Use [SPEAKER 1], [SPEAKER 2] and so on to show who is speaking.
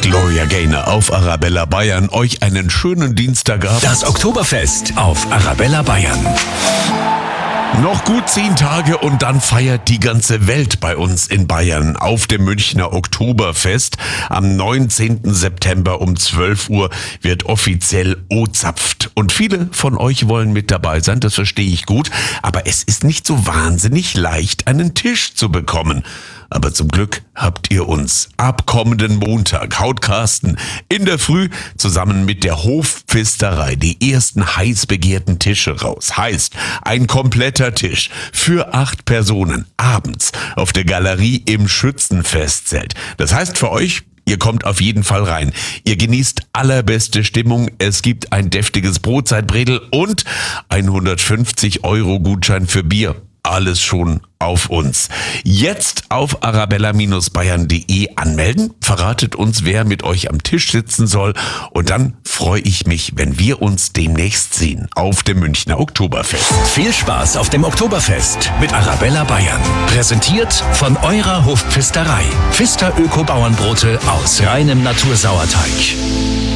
[SPEAKER 1] Gloria Gaynor auf Arabella Bayern. Euch einen schönen Dienstagabend.
[SPEAKER 2] Das Oktoberfest auf Arabella Bayern.
[SPEAKER 1] Noch gut 10 Tage und dann feiert die ganze Welt bei uns in Bayern auf dem Münchner Oktoberfest. Am 19. September um 12 Uhr wird offiziell ozapft. Und viele von euch wollen mit dabei sein, das verstehe ich gut. Aber es ist nicht so wahnsinnig leicht, einen Tisch zu bekommen. Aber zum Glück habt ihr uns. Ab kommenden Montag haut Carsten in der Früh zusammen mit der Hofpfisterei die ersten heiß begehrten Tische raus. Heißt, ein kompletter Tisch für 8 Personen abends auf der Galerie im Schützenfestzelt. Das heißt für euch, ihr kommt auf jeden Fall rein. Ihr genießt allerbeste Stimmung. Es gibt ein deftiges Brotzeitbredel und 150 € Gutschein für Bier. Alles schon auf uns. Jetzt auf arabella-bayern.de anmelden. Verratet uns, wer mit euch am Tisch sitzen soll. Und dann freue ich mich, wenn wir uns demnächst sehen auf dem Münchner Oktoberfest.
[SPEAKER 2] Viel Spaß auf dem Oktoberfest mit Arabella Bayern. Präsentiert von eurer Hofpfisterei. Pfister Öko-Bauernbrote aus reinem Natursauerteig.